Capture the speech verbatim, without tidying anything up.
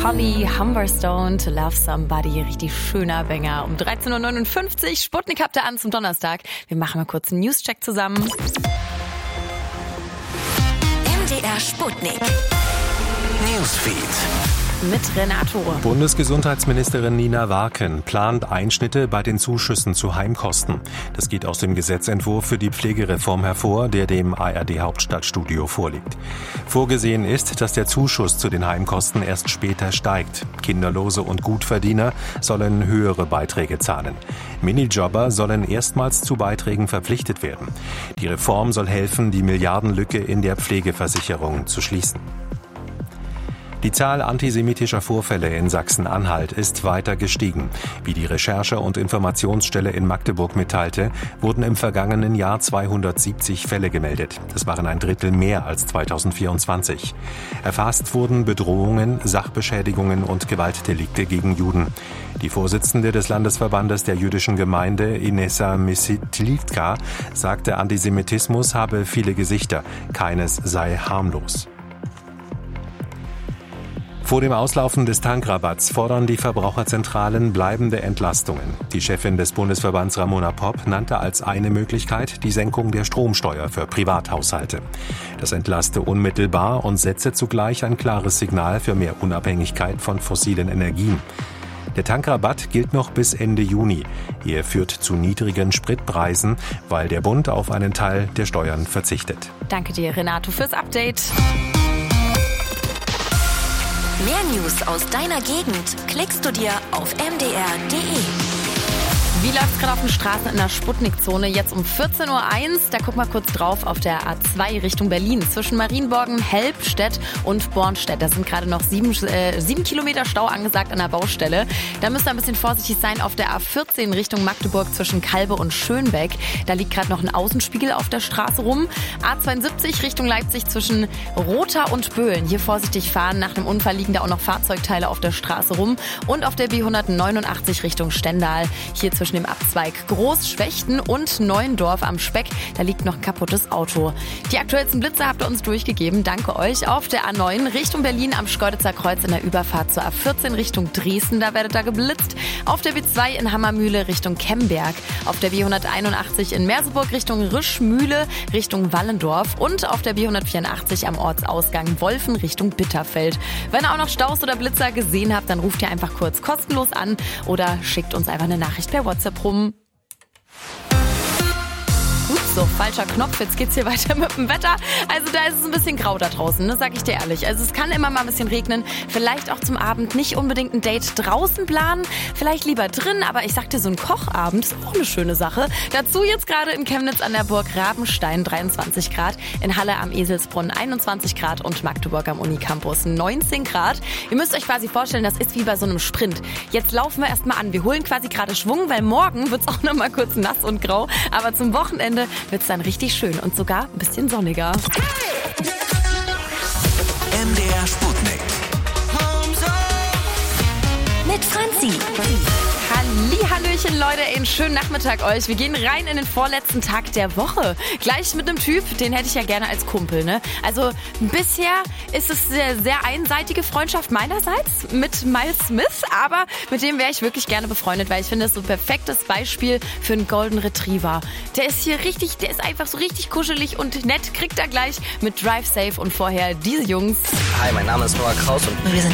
Holly Humberstone, To Love Somebody, richtig schöner Banger. Um dreizehn Uhr neunundfünfzig, Sputnik habt ihr an zum Donnerstag. Wir machen mal kurz einen Newscheck zusammen. M D R Sputnik Newsfeed mit Renato. Bundesgesundheitsministerin Nina Warken plant Einschnitte bei den Zuschüssen zu Heimkosten. Das geht aus dem Gesetzentwurf für die Pflegereform hervor, der dem A R D-Hauptstadtstudio vorliegt. Vorgesehen ist, dass der Zuschuss zu den Heimkosten erst später steigt. Kinderlose und Gutverdiener sollen höhere Beiträge zahlen. Minijobber sollen erstmals zu Beiträgen verpflichtet werden. Die Reform soll helfen, die Milliardenlücke in der Pflegeversicherung zu schließen. Die Zahl antisemitischer Vorfälle in Sachsen-Anhalt ist weiter gestiegen. Wie die Recherche- und Informationsstelle in Magdeburg mitteilte, wurden im vergangenen Jahr zweihundertsiebzig Fälle gemeldet. Das waren ein Drittel mehr als zweitausendvierundzwanzig. Erfasst wurden Bedrohungen, Sachbeschädigungen und Gewaltdelikte gegen Juden. Die Vorsitzende des Landesverbandes der jüdischen Gemeinde, Inessa Misitlivka, sagte, Antisemitismus habe viele Gesichter, keines sei harmlos. Vor dem Auslaufen des Tankrabatts fordern die Verbraucherzentralen bleibende Entlastungen. Die Chefin des Bundesverbands Ramona Popp nannte als eine Möglichkeit die Senkung der Stromsteuer für Privathaushalte. Das entlaste unmittelbar und setze zugleich ein klares Signal für mehr Unabhängigkeit von fossilen Energien. Der Tankrabatt gilt noch bis Ende Juni. Er führt zu niedrigen Spritpreisen, weil der Bund auf einen Teil der Steuern verzichtet. Danke dir, Renato, fürs Update. Mehr News aus deiner Gegend klickst du dir auf m d r punkt d e. Wie läuft's gerade auf den Straßen in der Sputnik-Zone? Jetzt um vierzehn Uhr eins, da guck mal kurz drauf auf der A zwei Richtung Berlin. Zwischen Marienborgen, Helbstedt und Bornstedt. Da sind gerade noch sieben, äh, sieben Kilometer Stau angesagt an der Baustelle. Da müsst ihr ein bisschen vorsichtig sein auf der A vierzehn Richtung Magdeburg zwischen Kalbe und Schönbeck. Da liegt gerade noch ein Außenspiegel auf der Straße rum. A zweiundsiebzig Richtung Leipzig zwischen Rotha und Böhlen. Hier vorsichtig fahren. Nach dem Unfall liegen da auch noch Fahrzeugteile auf der Straße rum. Und auf der B hundertneunundachtzig Richtung Stendal. Hier zwischen dem Abzweig Großschwechten und Neuendorf am Speck. Da liegt noch ein kaputtes Auto. Die aktuellsten Blitze habt ihr uns durchgegeben. Danke euch. Auf der A neun Richtung Berlin am Schkeuditzer Kreuz in der Überfahrt zur A vierzehn Richtung Dresden. Da werdet ihr geblitzt. Auf der B zwei in Hammermühle Richtung Kemberg. Auf der B hunderteinundachtzig in Merseburg Richtung Rischmühle Richtung Wallendorf. Und auf der B hundertvierundachtzig am Ortsausgang Wolfen Richtung Bitterfeld. Wenn ihr auch noch Staus oder Blitzer gesehen habt, dann ruft ihr einfach kurz kostenlos an oder schickt uns einfach eine Nachricht per WhatsApp rum. Ups, so, falscher Knopf. Jetzt geht's hier weiter mit dem Wetter. Also da ist es ein bisschen grau da draußen, ne, sag ich dir ehrlich. Also es kann immer mal ein bisschen regnen. Vielleicht auch zum Abend nicht unbedingt ein Date draußen planen. Vielleicht lieber drin, aber ich sag dir, so ein Kochabend ist auch eine schöne Sache. Dazu jetzt gerade in Chemnitz an der Burg Rabenstein dreiundzwanzig Grad, in Halle am Eselsbrunn einundzwanzig Grad und Magdeburg am Unicampus neunzehn Grad. Ihr müsst euch quasi vorstellen, das ist wie bei so einem Sprint. Jetzt laufen wir erstmal an. Wir holen quasi gerade Schwung, weil morgen wird's auch noch mal kurz nass und grau. Aber zum Wochenende wird's dann richtig schön und sogar ein bisschen sonniger. M D R Sputnik. Mit Franzi. Hallihallöchen, Leute, einen schönen Nachmittag euch. Wir gehen rein in den vorletzten Tag der Woche. Gleich mit einem Typ, den hätte ich ja gerne als Kumpel, ne? Also bisher ist es eine sehr einseitige Freundschaft meinerseits mit Miles Smith, aber mit dem wäre ich wirklich gerne befreundet, weil ich finde, das ist so ein perfektes Beispiel für einen Golden Retriever. Der ist hier richtig, der ist einfach so richtig kuschelig und nett, kriegt er gleich mit Drive Safe und vorher diese Jungs. Hi, mein Name ist Noah Kraus und wir sind